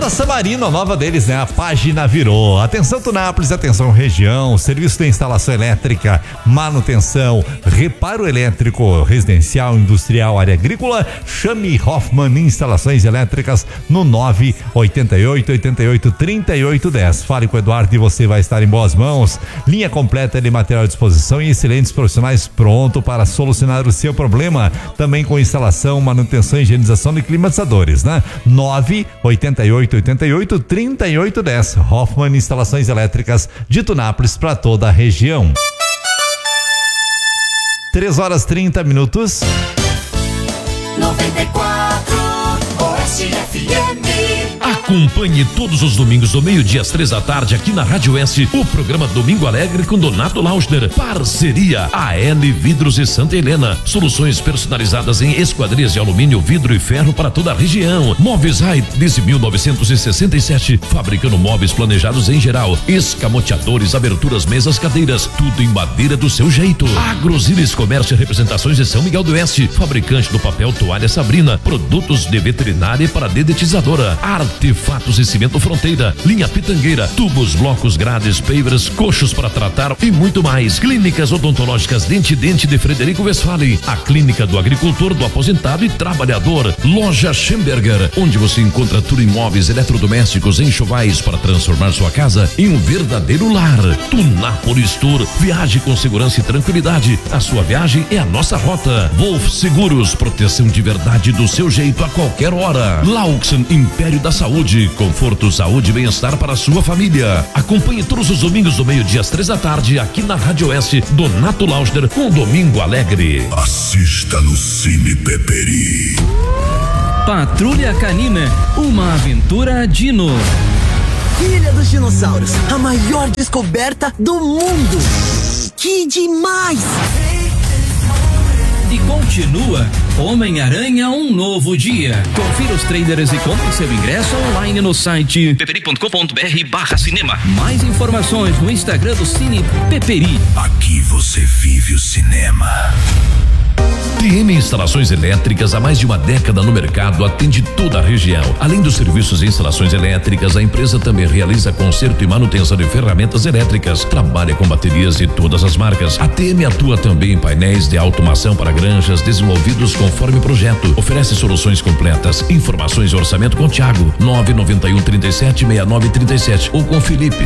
da Samarino, a nova deles, né? A página virou. Atenção Tunápolis, atenção região, serviço de instalação elétrica, manutenção, reparo elétrico, residencial, industrial, área agrícola. Chame Hoffman Instalações Elétricas no 988-88-3810. Fale com o Eduardo e você vai estar em boas mãos. Linha completa de material à disposição e excelentes profissionais pronto para solucionar o seu problema. Também com instalação, manutenção e higienização de climatizadores, né? 988-88-3810. Hoffman Instalações Elétricas de Tunápolis para toda a região. 3h30. 94 Oeste FM. Acompanhe todos os domingos do meio-dia às 3h aqui na Rádio Oeste o programa Domingo Alegre com Donato Lauschner. Parceria AL Vidros e Santa Helena. Soluções personalizadas em esquadrias de alumínio, vidro e ferro para toda a região. Móveis Rai desde 1967. Fabricando móveis planejados em geral. Escamoteadores, aberturas, mesas, cadeiras. Tudo em madeira do seu jeito. Agrozilis Comércio e Representações de São Miguel do Oeste. Fabricante do papel Toalha Sabrina. Produtos de veterinária e para dedetizadora. Artefatos e Cimento Fronteira, linha Pitangueira, tubos, blocos, grades, pavers, coxos para tratar e muito mais. Clínicas odontológicas Dente de Frederico Westphalen, a clínica do agricultor, do aposentado e trabalhador. Loja Schemberger, onde você encontra tudo em móveis, eletrodomésticos, enxovais para transformar sua casa em um verdadeiro lar. Tunápolis Tour, viaje com segurança e tranquilidade. A sua viagem é a nossa rota. Wolf Seguros, proteção de verdade do seu jeito a qualquer hora. Lauxen, Império da Saúde, conforto, saúde e bem-estar para a sua família. Acompanhe todos os domingos do meio-dia às 3h aqui na Rádio Oeste, Donato Lauschner com Domingo Alegre. Assista no Cine Peperi. Patrulha Canina, uma aventura dino. Ilha dos Dinossauros, a maior descoberta do mundo. Que demais! E continua Homem-Aranha, um novo dia. Confira os trailers e compre seu ingresso online no site peperi.com.br/cinema. Mais informações no Instagram do Cine Peperi. Aqui você vive o cinema. TM Instalações Elétricas, há mais de uma década no mercado, atende toda a região. Além dos serviços de instalações elétricas, a empresa também realiza conserto e manutenção de ferramentas elétricas. Trabalha com baterias de todas as marcas. A TM atua também em painéis de automação para granjas desenvolvidos conforme projeto. Oferece soluções completas. Informações e orçamento com Thiago, 991376937 ou com Felipe,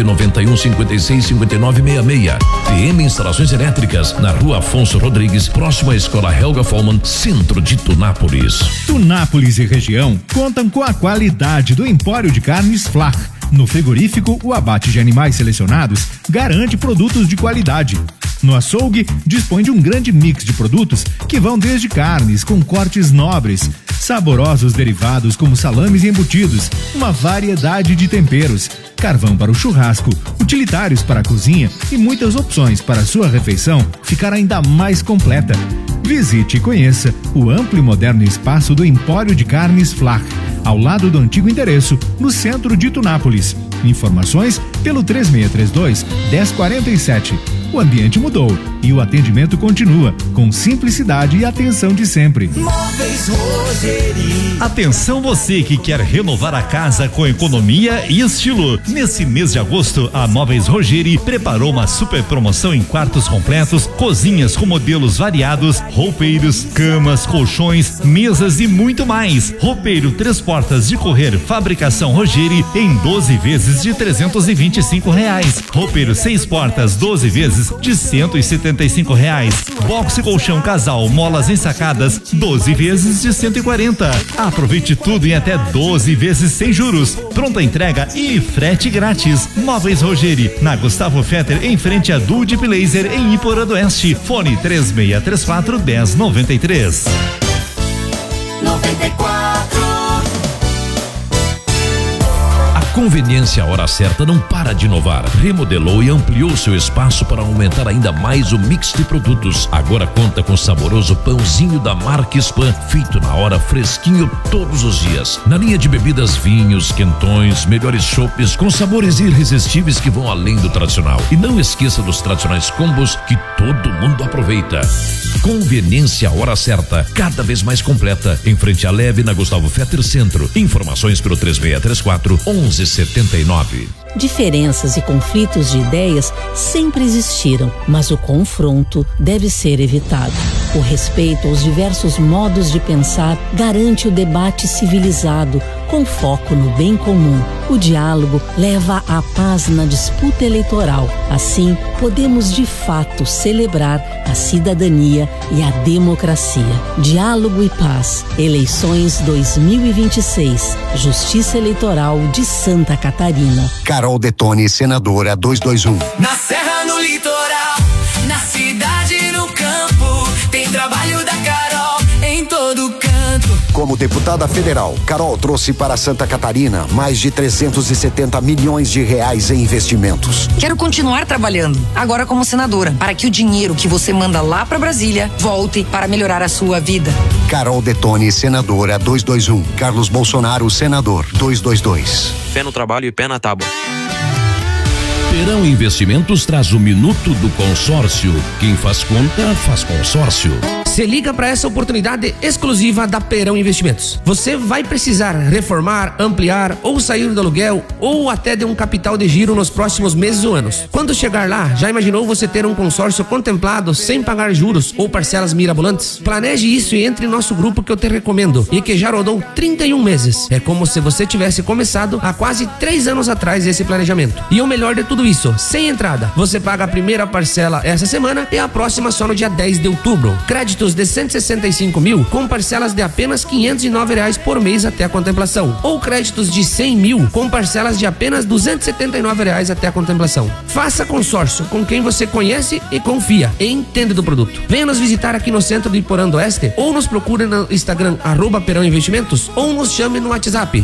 991565966. TM Instalações Elétricas, na Rua Afonso Rodrigues, próximo à Escola Helga Follmann, centro de Tunápolis. Tunápolis e região contam com a qualidade do Empório de Carnes Flach. No frigorífico, o abate de animais selecionados garante produtos de qualidade. No açougue, dispõe de um grande mix de produtos que vão desde carnes com cortes nobres, saborosos derivados como salames e embutidos, uma variedade de temperos, carvão para o churrasco, utilitários para a cozinha e muitas opções para a sua refeição ficar ainda mais completa. Visite e conheça o amplo e moderno espaço do Empório de Carnes Flach, ao lado do antigo endereço, no centro de Tunápolis. Informações pelo 3632-1047. O ambiente mudou e o atendimento continua com simplicidade e atenção de sempre. Móveis Rogeri. Atenção você que quer renovar a casa com economia e estilo. Nesse mês de agosto, a Móveis Rogeri preparou uma super promoção em quartos completos, cozinhas com modelos variados, roupeiros, camas, colchões, mesas e muito mais. Roupeiro 3 portas de correr, fabricação Rogeri em 12 vezes de R$325. Roupeiro 6 portas, 12 vezes de R$175. Boxe colchão casal, molas ensacadas, 12 vezes de R$140. Aproveite tudo em até 12 vezes sem juros. Pronta entrega e frete grátis. Móveis Rogeri, na Gustavo Fetter, em frente a Dulce Blazer, em Iporã do Oeste. Fone 3634-1093. 94. Conveniência, a hora certa não para de inovar. Remodelou e ampliou seu espaço para aumentar ainda mais o mix de produtos. Agora conta com saboroso pãozinho da marca Spam, feito na hora, fresquinho todos os dias. Na linha de bebidas, vinhos, quentões, melhores chopes com sabores irresistíveis que vão além do tradicional. E não esqueça dos tradicionais combos que todo mundo aproveita. Conveniência hora certa, cada vez mais completa, em frente à Leve, na Gustavo Fetter Centro. Informações pelo 3634-1179. Diferenças e conflitos de ideias sempre existiram, mas o confronto deve ser evitado. O respeito aos diversos modos de pensar garante o debate civilizado, com foco no bem comum. O diálogo leva à paz na disputa eleitoral. Assim, podemos de fato celebrar a cidadania e a democracia. Diálogo e paz. Eleições 2026. Justiça Eleitoral de Santa Catarina. Carol Detoni, senadora 221. Na serra, no litoral, na cidade e no campo, tem trabalho da Carol em todo canto. Como deputada federal, Carol trouxe para Santa Catarina mais de 370 milhões de reais em investimentos. Quero continuar trabalhando, agora como senadora, para que o dinheiro que você manda lá para Brasília volte para melhorar a sua vida. Carol Detoni, senadora 221. Carlos Bolsonaro, senador 222. Fé no trabalho e pé na tábua. Perão Investimentos traz o Minuto do Consórcio. Quem faz conta, faz consórcio. Se liga para essa oportunidade exclusiva da Perão Investimentos. Você vai precisar reformar, ampliar ou sair do aluguel ou até de um capital de giro nos próximos meses ou anos. Quando chegar lá, já imaginou você ter um consórcio contemplado sem pagar juros ou parcelas mirabolantes? Planeje isso e entre em nosso grupo que eu te recomendo e que já rodou 31 meses. É como se você tivesse começado há quase 3 anos atrás esse planejamento. E o melhor de tudo isso, sem entrada. Você paga a primeira parcela essa semana e a próxima só no dia 10 de outubro. Créditos de 165 mil com parcelas de apenas R$509 por mês até a contemplação. Ou créditos de 100 mil com parcelas de apenas R$279 até a contemplação. Faça consórcio com quem você conhece e confia e entende do produto. Venha nos visitar aqui no centro de Iporã do Oeste ou nos procure no Instagram @Perão Investimentos ou nos chame no WhatsApp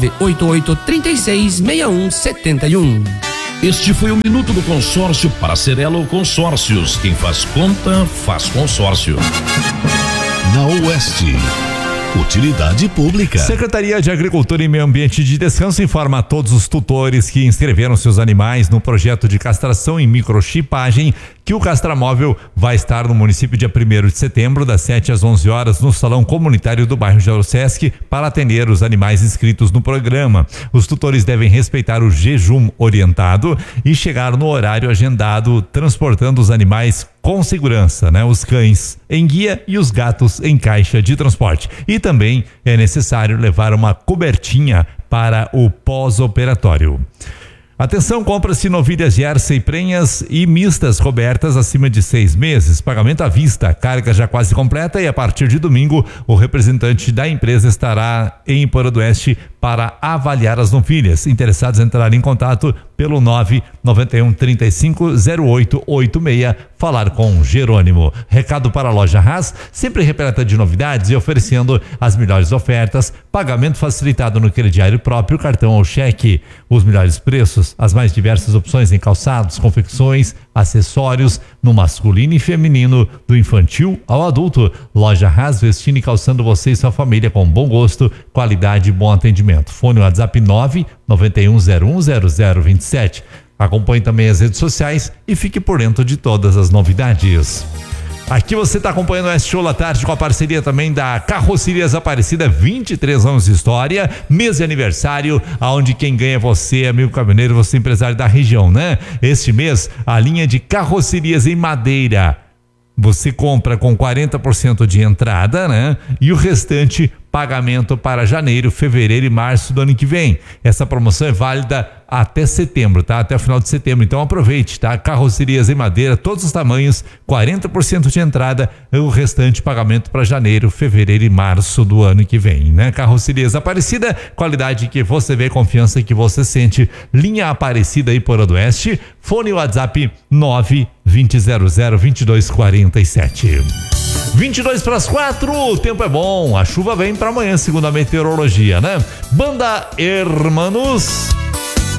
988-366171. Este foi o Minuto do Consórcio para Cerelo Consórcios. Quem faz conta, faz consórcio. Na Oeste, utilidade pública. Secretaria de Agricultura e Meio Ambiente de Descanso informa a todos os tutores que inscreveram seus animais no projeto de castração e microchipagem que o Castramóvel vai estar no município dia 1º de setembro, das 7 às 11 horas, no Salão Comunitário do bairro Jaurosesc, para atender os animais inscritos no programa. Os tutores devem respeitar o jejum orientado e chegar no horário agendado, transportando os animais com segurança, né? Os cães em guia e os gatos em caixa de transporte. E também é necessário levar uma cobertinha para o pós-operatório. Atenção, compra-se novilhas Jersey prenhas e mistas cobertas acima de 6 meses. Pagamento à vista, carga já quase completa e a partir de domingo o representante da empresa estará em Iporã do Oeste para avaliar as novilhas. Interessados entrarem em contato pelo 991-350886, falar com Jerônimo. Recado para a loja Haas, sempre repleta de novidades e oferecendo as melhores ofertas, pagamento facilitado no crediário próprio, cartão ou cheque, os melhores preços, as mais diversas opções em calçados, confecções, acessórios, no masculino e feminino, do infantil ao adulto. Loja Haas, vestindo e calçando você e sua família com bom gosto, qualidade e bom atendimento. Fone WhatsApp 991010027. Acompanhe também as redes sociais e fique por dentro de todas as novidades. Aqui você está acompanhando o Oeste Show da Tarde com a parceria também da Carrocerias Aparecida, 23 anos de história, mês de aniversário, aonde quem ganha é você, amigo caminhoneiro, você empresário da região, né? Este mês, a linha de carrocerias em madeira. Você compra com 40% de entrada, né? E o restante pagamento para janeiro, fevereiro e março do ano que vem. Essa promoção é válida até setembro, tá? Até o final de setembro. Então aproveite, tá? Carrocerias em madeira, todos os tamanhos, 40% de entrada e o restante pagamento para janeiro, fevereiro e março do ano que vem, né? Carrocerias Aparecida, qualidade que você vê, confiança que você sente. Linha Aparecida Iporã do Oeste, fone WhatsApp 920002247. 3:22, o tempo é bom, a chuva vem para amanhã, segundo a meteorologia, né? Banda Hermanos.